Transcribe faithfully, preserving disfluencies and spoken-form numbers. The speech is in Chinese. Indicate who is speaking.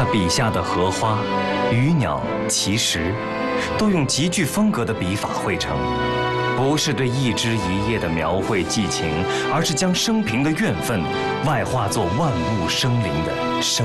Speaker 1: 他笔下的荷花、鱼鸟、奇石，都用极具风格的笔法绘成，不是对一枝一叶的描绘寄情，而是将生平的怨愤外化作万物生灵的生。